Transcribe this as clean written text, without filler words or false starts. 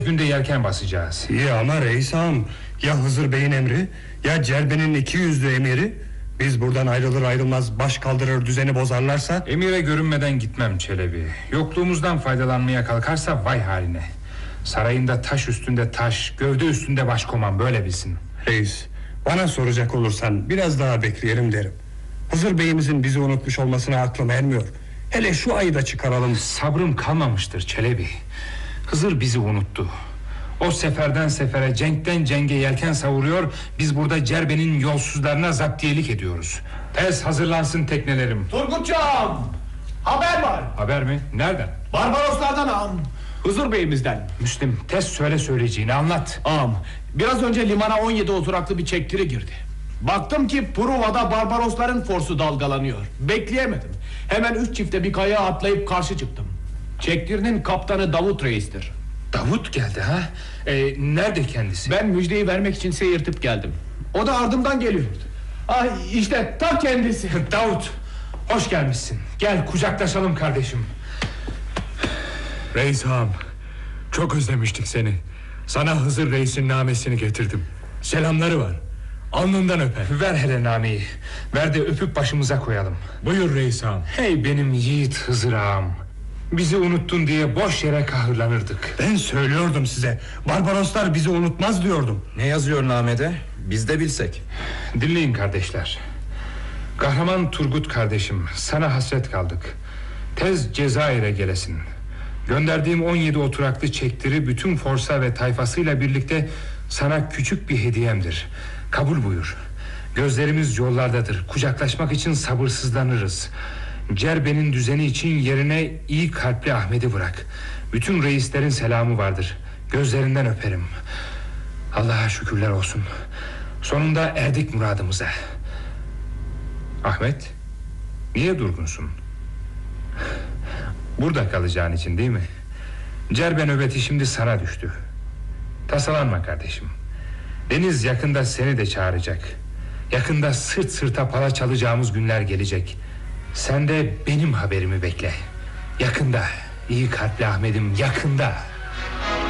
günde yelken basacağız. İyi ama reis ağam, ya Hızır Bey'in emri, ya Cerbe'nin 200'lü emiri. Biz buradan ayrılır ayrılmaz baş kaldırır düzeni bozarlarsa? Emire görünmeden gitmem Çelebi. Yokluğumuzdan faydalanmaya kalkarsa vay haline. Sarayında taş üstünde taş, gövde üstünde başkoman, böyle bilsin. Reis, bana soracak olursan biraz daha bekleyelim derim. Hızır Bey'imizin bizi unutmuş olmasına aklım ermiyor. Hele şu ayı da çıkaralım. Sabrım kalmamıştır Çelebi. Hızır bizi unuttu. O seferden sefere, cenkten cenge yelken savuruyor. Biz burada Cerbe'nin yolsuzlarına zaptiyelik ediyoruz. Tez hazırlansın teknelerim. Turgutçuğum, haber var. Haber mi? Nereden? Barbaroslardan ağam. Huzur Bey'imizden. Müslim, tez söyle söyleyeceğini, anlat. Ağam, biraz önce limana 17 oturaklı bir çektiri girdi. Baktım ki Pruva'da Barbarosların forsu dalgalanıyor. Bekleyemedim. Hemen 3 çifte bir kayaya atlayıp karşı çıktım. Çektirinin kaptanı Davut Reis'tir. Davut geldi ha? Nerede kendisi? Ben müjdeyi vermek için seyirtip geldim. O da ardımdan geliyordu. Ay işte ta kendisi. Davut, hoş gelmişsin. Gel kucaklaşalım kardeşim. Reis ağam, çok özlemiştik seni. Sana Hızır Reis'in namesini getirdim. Selamları var. Alnından öper. Ver hele nameyi. Ver de öpüp başımıza koyalım. Buyur reis ağam. Hey benim yiğit Hızır ağam. Bizi unuttun diye boş yere kahırlanırdık. Ben söylüyordum size, Barbaroslar bizi unutmaz diyordum. Ne yazıyor namede? Biz de bilsek. Dinleyin kardeşler. Kahraman Turgut kardeşim, sana hasret kaldık. Tez Cezayir'e gelesin. Gönderdiğim 17 oturaklı çektiri bütün forsa ve tayfasıyla birlikte sana küçük bir hediyemdir. Kabul buyur. Gözlerimiz yollardadır. Kucaklaşmak için sabırsızlanırız. Cerbe'nin düzeni için yerine iyi kalpli Ahmet'i bırak. Bütün reislerin selamı vardır. Gözlerinden öperim. Allah'a şükürler olsun. Sonunda erdik muradımıza. Ahmet, niye durgunsun? Burada kalacağın için değil mi? Cerbe nöbeti şimdi sana düştü. Tasalanma kardeşim. Deniz yakında seni de çağıracak. Yakında sırt sırta pala çalacağımız günler gelecek. Sen de benim haberimi bekle. Yakında, iyi kalpli Ahmet'im, yakında.